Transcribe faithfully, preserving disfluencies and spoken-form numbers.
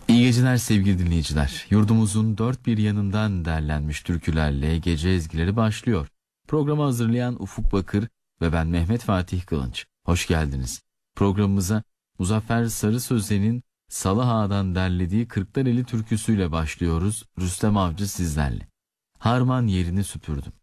İyi geceler sevgili dinleyiciler. Yurdumuzun dört bir yanından derlenmiş türkülerle gece ezgileri başlıyor. Programı hazırlayan Ufuk Bakır ve ben Mehmet Fatih Kılınç. Hoş geldiniz. Programımıza Muzaffer Sarı Sözen'in Salı Ağa'dan derlediği Kırklareli türküsüyle başlıyoruz. Rüstem Avcı sizlerle. Harman yerini süpürdüm.